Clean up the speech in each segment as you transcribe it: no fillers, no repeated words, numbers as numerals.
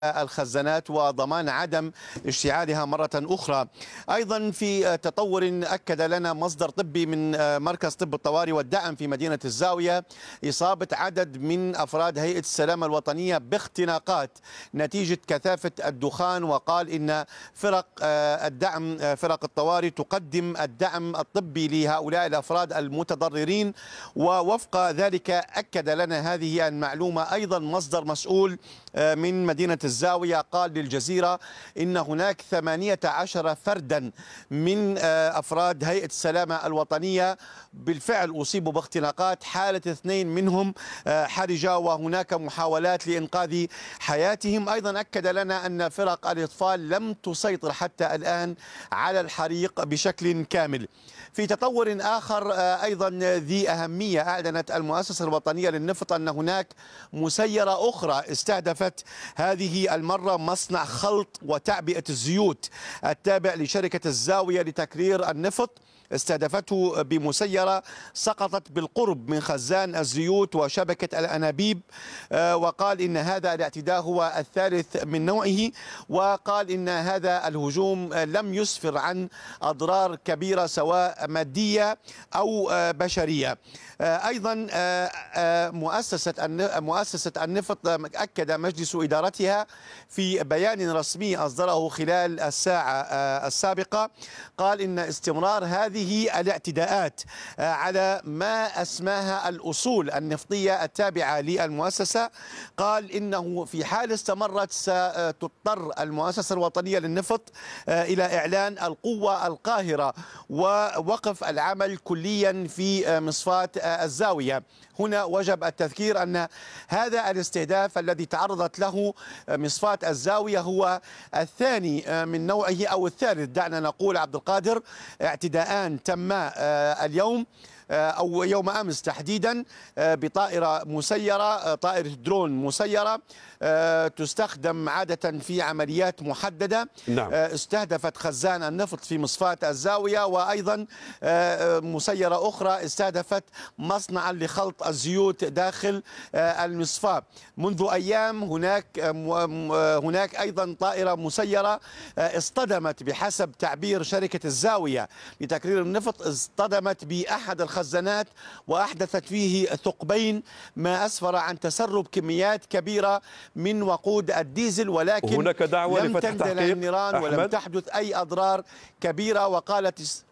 الخزانات وضمان عدم اشتعالها مرة أخرى. أيضا في تطور أكد لنا مصدر طبي من مركز طب الطوارئ والدعم في مدينة الزاوية إصابة عدد من أفراد هيئة السلامة الوطنية باختناقات نتيجة كثافة الدخان، وقال إن فرق الدعم فرق الطوارئ تقدم الدعم الطبي لهؤلاء الأفراد المتضررين. ووفق ذلك أكد لنا هذه المعلومة أيضا مصدر مسؤول من مدينة الزاوية قال للجزيرة إن هناك 18 فردا من أفراد هيئة السلامة الوطنية بالفعل أصيبوا باختناقات، حالة 2 منهم حرجة وهناك محاولات لإنقاذ حياتهم. أيضا أكد لنا أن فرق الإطفاء لم تسيطر حتى الآن على الحريق بشكل كامل. في تطور آخر أيضا ذي أهمية، أعلنت المؤسسة الوطنية للنفط أن هناك مسيرة أخرى استهدفت هذه المرة مصنع خلط وتعبئة الزيوت التابع لشركة الزاوية لتكرير النفط، استهدفته بمسيرة سقطت بالقرب من خزان الزيوت وشبكة الأنابيب. وقال إن هذا الاعتداء هو الثالث من نوعه، وقال إن هذا الهجوم لم يسفر عن أضرار كبيرة سواء مادية أو بشرية. أيضا مؤسسة النفط أكد مجلس إدارتها في بيان رسمي أصدره خلال الساعة السابقة، قال إن استمرار هذه الاعتداءات على ما أسماها الأصول النفطية التابعة للمؤسسة، قال إنه في حال استمرت ستضطر المؤسسة الوطنية للنفط إلى إعلان القوة القاهرة ووقف العمل كليا في مصفاة الزاوية. هنا وجب التذكير أن هذا الاستهداف الذي تعرضت له مصفاة الزاوية هو الثاني من نوعه أو الثالث، دعنا نقول عبد القادر، اعتداءان تما اليوم أو يوم أمس تحديدا بطائرة مسيرة، طائرة درون مسيرة تستخدم عادة في عمليات محددة. نعم. استهدفت خزان النفط في مصفاة الزاوية، وأيضا مسيرة أخرى استهدفت مصنعا لخلط الزيوت داخل المصفاة. منذ أيام هناك أيضا طائرة مسيرة اصطدمت بحسب تعبير شركة الزاوية لتكرير النفط، اصطدمت بأحد الخزانات وأحدثت فيه ثقبين، ما أسفر عن تسرب كميات كبيرة من وقود الديزل، ولكن هناك دعوة لم لفتح تندلع تحقيق النيران ولم تحدث أي أضرار كبيرة. وقالت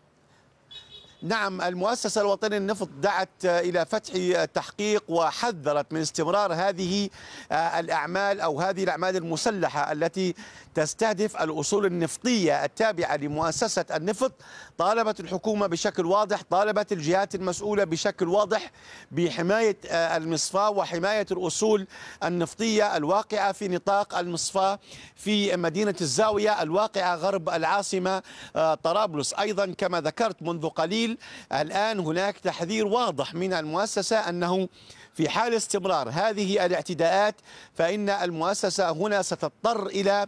نعم، المؤسسة الوطنية للنفط دعت إلى فتح تحقيق وحذرت من استمرار هذه الأعمال أو هذه الأعمال المسلحة التي تستهدف الأصول النفطية التابعة لمؤسسة النفط. طالبت الحكومة بشكل واضح، طالبت الجهات المسؤولة بشكل واضح بحماية المصفاة وحماية الأصول النفطية الواقعة في نطاق المصفاة في مدينة الزاوية الواقعة غرب العاصمة طرابلس. أيضا كما ذكرت منذ قليل، الآن هناك تحذير واضح من المؤسسة أنه في حال استمرار هذه الاعتداءات فإن المؤسسة هنا ستضطر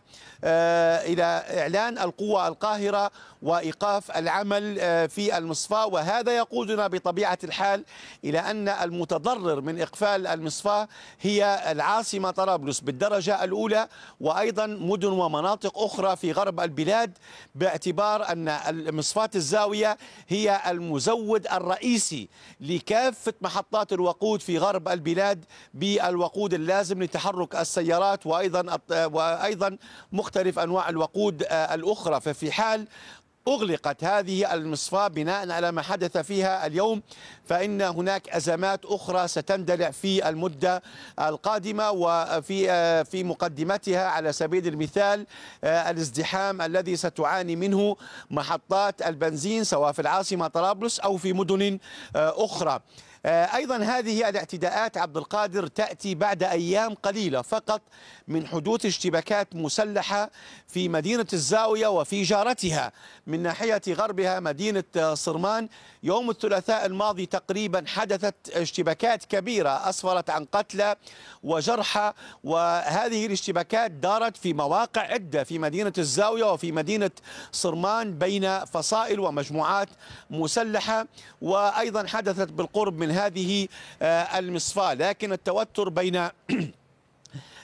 إلى إعلان القوة القاهرة وإيقاف العمل في المصفاة. وهذا يقودنا بطبيعة الحال إلى أن المتضرر من إقفال المصفاة هي العاصمة طرابلس بالدرجة الأولى، وأيضا مدن ومناطق أخرى في غرب البلاد، باعتبار أن مصفاة الزاوية هي المزود الرئيسي لكافة محطات الوقود في غرب البلاد بالوقود اللازم لتحرك السيارات وأيضا مختلف أنواع الوقود الأخرى. ففي حال أغلقت هذه المصفاة بناء على ما حدث فيها اليوم فإن هناك أزمات أخرى ستندلع في المدة القادمة، وفي مقدمتها على سبيل المثال الازدحام الذي ستعاني منه محطات البنزين سواء في العاصمة طرابلس أو في مدن أخرى. أيضا هذه الاعتداءات عبد القادر تأتي بعد أيام قليلة فقط من حدوث اشتباكات مسلحة في مدينة الزاوية وفي جارتها من ناحية غربها مدينة صرمان. يوم الثلاثاء الماضي تقريبا حدثت اشتباكات كبيرة أسفرت عن قتلى وجرحى، وهذه الاشتباكات دارت في مواقع عدة في مدينة الزاوية وفي مدينة صرمان بين فصائل ومجموعات مسلحة، وأيضا حدثت بالقرب من هذه المصفاة. لكن التوتر بين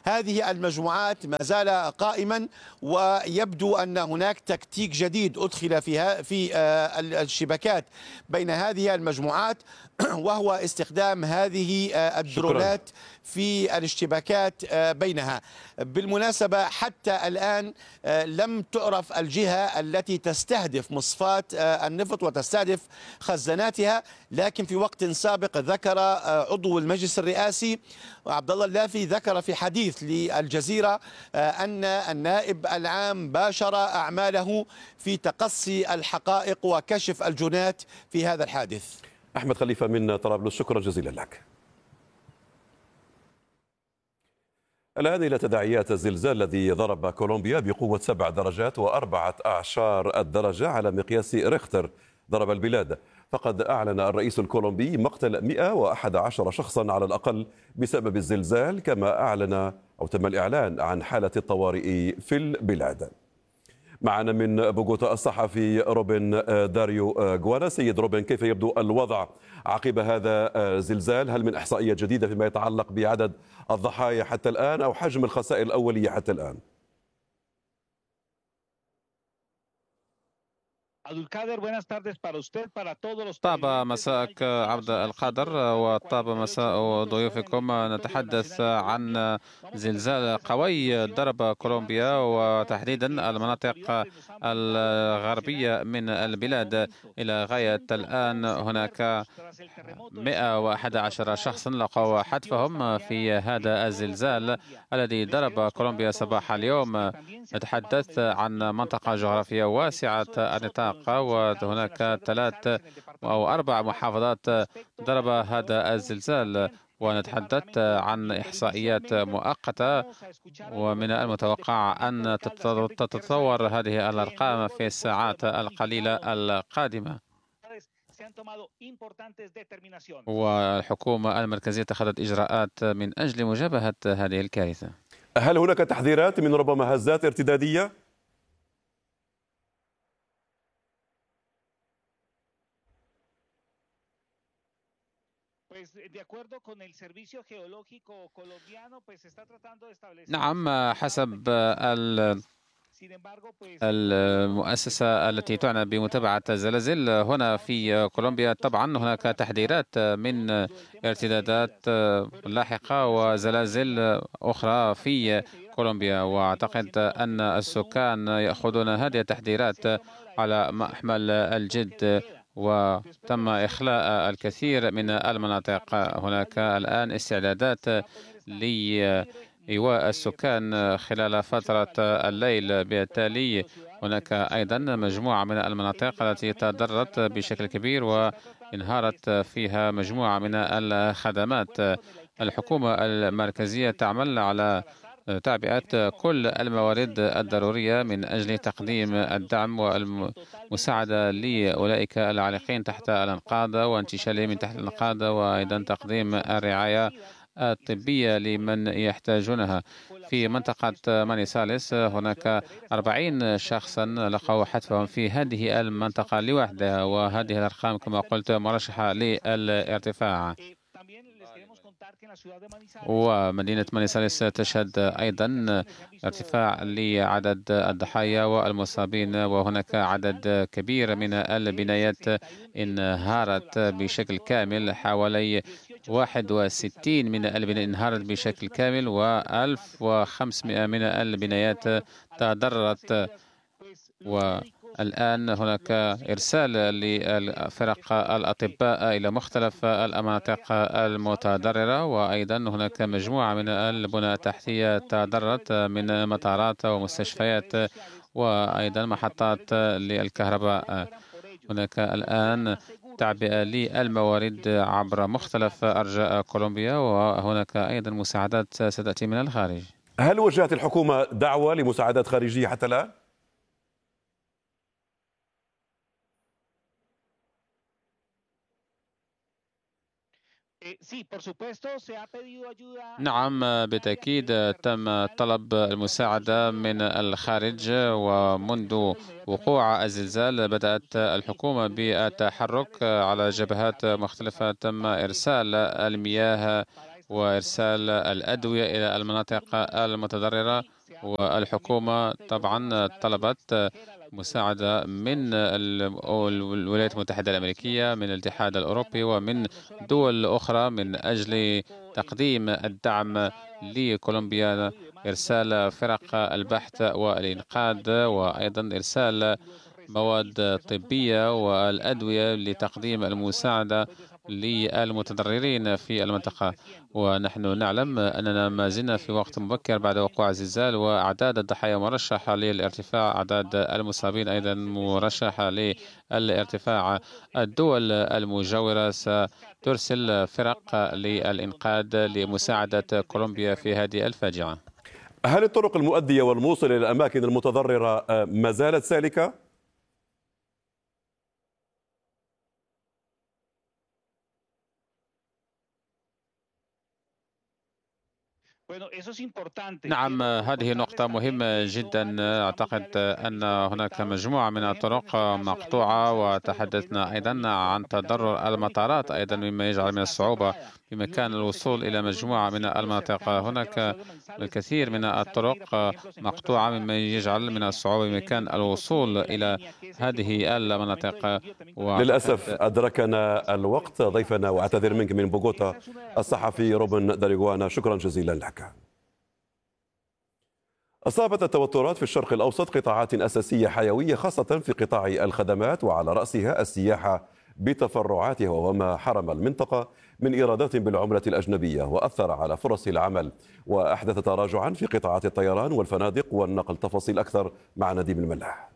هذه المجموعات ما زال قائما، ويبدو أن هناك تكتيك جديد أدخل في الشبكات بين هذه المجموعات، وهو استخدام هذه الدرونات في الاشتباكات بينها. بالمناسبة حتى الآن لم تعرف الجهة التي تستهدف مصفاة النفط وتستهدف خزاناتها، لكن في وقت سابق ذكر عضو المجلس الرئاسي عبد الله اللافي، ذكر في حديث للجزيرة أن النائب العام باشر أعماله في تقصي الحقائق وكشف الجنات في هذا الحادث. أحمد خليفة من طرابلس، شكرا جزيلا لك. الآن إلى تداعيات الزلزال الذي ضرب كولومبيا بقوة 7 درجات و14 الدرجة على مقياس ريختر ضرب البلاد. فقد أعلن الرئيس الكولومبي مقتل 111 شخصا على الأقل بسبب الزلزال، كما أعلن أو تم الإعلان عن حالة الطوارئ في البلاد. معنا من بوغوتا الصحفي روبن داريو غوانا. سيد روبن، كيف يبدو الوضع عقب هذا الزلزال؟ هل من إحصائية جديدة فيما يتعلق بعدد الضحايا حتى الآن أو حجم الخسائر الأولية حتى الآن؟ طاب مساءك عبد القادر، وطاب مساء ضيوفكم. نتحدث عن زلزال قوي ضرب كولومبيا وتحديدا المناطق الغربية من البلاد. إلى غاية الآن هناك 111 شخصا لقوا حتفهم في هذا الزلزال الذي ضرب كولومبيا صباح اليوم. نتحدث عن منطقة جغرافية واسعة النطاق، وهناك 3 أو 4 محافظات ضرب هذا الزلزال، ونتحدث عن إحصائيات مؤقتة، ومن المتوقع أن تتطور هذه الأرقام في الساعات القليلة القادمة. والحكومة المركزية اتخذت إجراءات من أجل مجابهة هذه الكارثة. هل هناك تحذيرات من ربما هزات ارتدادية؟ نعم، حسب المؤسسة التي تعنى بمتابعة الزلازل هنا في كولومبيا، طبعا هناك تحذيرات من ارتدادات لاحقة وزلازل أخرى في كولومبيا، وأعتقد أن السكان يأخذون هذه التحذيرات على محمل الجد، وتم إخلاء الكثير من المناطق. هناك الآن استعدادات لإيواء السكان خلال فترة الليل. بالتالي هناك أيضا مجموعة من المناطق التي تضررت بشكل كبير وانهارت فيها مجموعة من الخدمات. الحكومة المركزية تعمل على تعبئة كل الموارد الضرورية من أجل تقديم الدعم والمساعدة لأولئك العالقين تحت الأنقاض وانتشالهم من تحت الأنقاض، وأيضا تقديم الرعاية الطبية لمن يحتاجونها. في منطقة مانيساليس هناك 40 شخصا لقوا حتفهم في هذه المنطقة لوحدها، وهذه الأرقام كما قلت مرشحة للارتفاع. ومدينة مانيساليس تشهد أيضا ارتفاع لعدد الضحايا والمصابين، وهناك عدد كبير من البنايات انهارت بشكل كامل. حوالي 61 من البنايات انهارت بشكل كامل، و1500 من البنايات تضررت. والآن هناك إرسال لفرق الأطباء إلى مختلف المناطق المتضررة، وأيضا هناك مجموعة من البنى التحتية تضررت من مطارات ومستشفيات وأيضا محطات للكهرباء. هناك الآن تعبئة للموارد عبر مختلف أرجاء كولومبيا، وهناك أيضا مساعدات ستأتي من الخارج. هل وجهت الحكومة دعوة لمساعدات خارجية حتى الآن؟ نعم، بالتأكيد تم طلب المساعدة من الخارج، ومنذ وقوع الزلزال بدأت الحكومة بالتحرك على جبهات مختلفة. تم إرسال المياه وإرسال الأدوية إلى المناطق المتضررة. والحكومة طبعا طلبت مساعدة من الولايات المتحدة الأمريكية، من الاتحاد الأوروبي، ومن دول أخرى من أجل تقديم الدعم لكولومبيا، إرسال فرق البحث والإنقاذ، وأيضا إرسال مواد طبية والأدوية لتقديم المساعدة للمتضررين في المنطقة. ونحن نعلم أننا ما زلنا في وقت مبكر بعد وقوع الزلزال، وأعداد الضحايا مرشحة للارتفاع، أعداد المصابين أيضا مرشحة للارتفاع. الدول المجاورة سترسل فرق للإنقاذ لمساعدة كولومبيا في هذه الفاجعة. هل الطرق المؤدية والموصلة إلى الأماكن المتضررة ما زالت سالكة؟ نعم، هذه نقطة مهمة جدا. أعتقد أن هناك مجموعة من الطرق مقطوعة، وتحدثنا أيضا عن تضرر المطارات أيضا، مما يجعل من الصعوبة بمكان الوصول إلى مجموعة من المناطق. هناك الكثير من الطرق مقطوعة، مما يجعل من الصعوبة بمكان الوصول إلى هذه المناطق. للأسف أدركنا الوقت. ضيفنا وأعتذر منك من بوغوتا الصحفي روبن داريغوانا، شكرا جزيلا لك. أصابت التوترات في الشرق الأوسط قطاعات أساسية حيوية، خاصة في قطاع الخدمات، وعلى رأسها السياحة بتفرعاتها، وما حرم المنطقة من إيرادات بالعملة الأجنبية، وأثر على فرص العمل، وأحدث تراجعا في قطاعات الطيران والفنادق والنقل. تفاصيل أكثر مع نديم الملاح.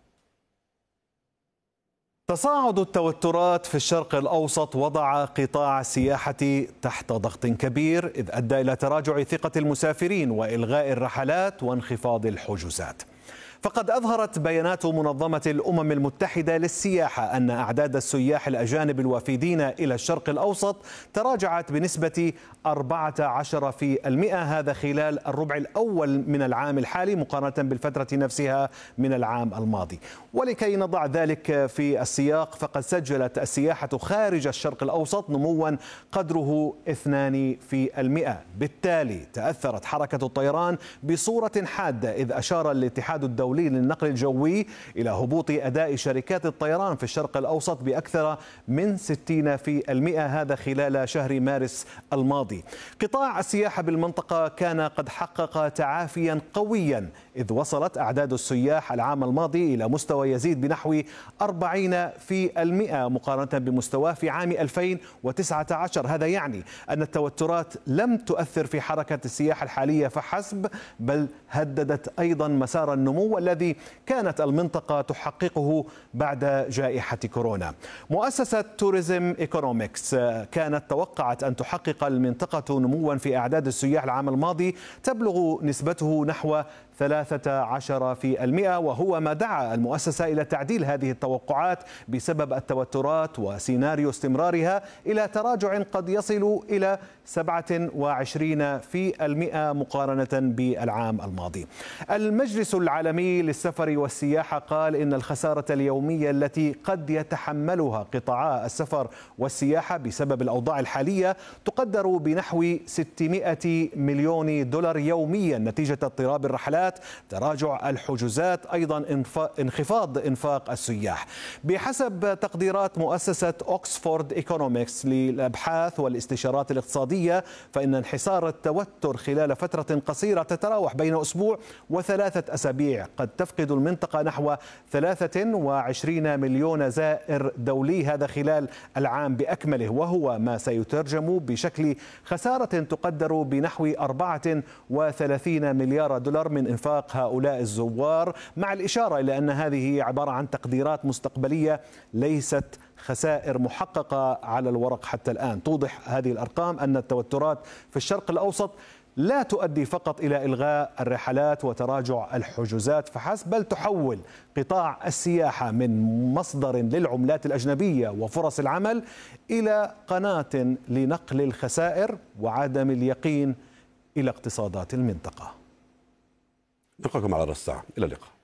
تصاعد التوترات في الشرق الأوسط وضع قطاع السياحة تحت ضغط كبير، إذ أدى إلى تراجع ثقة المسافرين وإلغاء الرحلات وانخفاض الحجوزات. فقد أظهرت بيانات منظمة الأمم المتحدة للسياحة أن أعداد السياح الأجانب الوافدين إلى الشرق الأوسط تراجعت بنسبة 14%، هذا خلال الربع الأول من العام الحالي مقارنة بالفترة نفسها من العام الماضي. ولكي نضع ذلك في السياق، فقد سجلت السياحة خارج الشرق الأوسط نموا قدره 2%. بالتالي تأثرت حركة الطيران بصورة حادة، إذ أشار الاتحاد الدولي للنقل الجوي إلى هبوط أداء شركات الطيران في الشرق الأوسط بأكثر من 60%، هذا خلال شهر مارس الماضي. قطاع السياحة بالمنطقة كان قد حقق تعافيا قويا، إذ وصلت أعداد السياح العام الماضي إلى مستوى يزيد بنحو 40% مقارنة بمستواه في عام 2019. هذا يعني أن التوترات لم تؤثر في حركة السياحة الحالية فحسب، بل هددت أيضا مسار النمو الذي كانت المنطقة تحققه بعد جائحة كورونا. مؤسسة توريزم ايكونومكس كانت توقعت أن تحقق المنطقة نموا في أعداد السياح العام الماضي تبلغ نسبته نحو 13%، وهو ما دعا المؤسسة إلى تعديل هذه التوقعات بسبب التوترات وسيناريو استمرارها إلى تراجع قد يصل إلى 27% مقارنة بالعام الماضي. المجلس العالمي للسفر والسياحة قال إن الخسارة اليومية التي قد يتحملها قطاعا السفر والسياحة بسبب الأوضاع الحالية تقدر بنحو 600 مليون دولار يوميا، نتيجة اضطراب الرحلات، تراجع الحجوزات، أيضا انخفاض إنفاق السياح. بحسب تقديرات مؤسسة أوكسفورد ايكونومكس للأبحاث والاستشارات الاقتصادية، فإن انحسار التوتر خلال فترة قصيرة تتراوح بين أسبوع وثلاثة أسابيع قد تفقد المنطقة نحو 23 مليون زائر دولي، هذا خلال العام بأكمله، وهو ما سيترجم بشكل خسارة تقدر بنحو 34 مليار دولار من إنفاق هؤلاء الزوار، مع الإشارة إلى أن هذه عبارة عن تقديرات مستقبلية ليست خسائر محققة على الورق حتى الآن. توضح هذه الأرقام أن التوترات في الشرق الأوسط لا تؤدي فقط إلى إلغاء الرحلات وتراجع الحجوزات فحسب، بل تحول قطاع السياحة من مصدر للعملات الأجنبية وفرص العمل إلى قناة لنقل الخسائر وعدم اليقين إلى اقتصادات المنطقة. نلقاكم على الساعة. إلى اللقاء.